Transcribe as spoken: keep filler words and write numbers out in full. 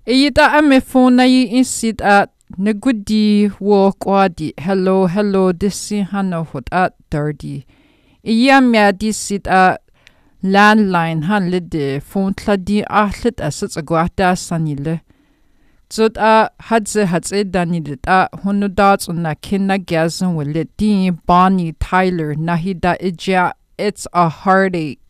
Iyita ame phone na yi insit at nagudi wo kwadi hello hello disi hano hot at thirty. Iyamya disit at landline han lide phone tladi ahlit asats agwata sanile. Zot a hadze hadze danidit a honudats una kinna gazan wale di Bonnie Tyler nahida ija it's a heartache.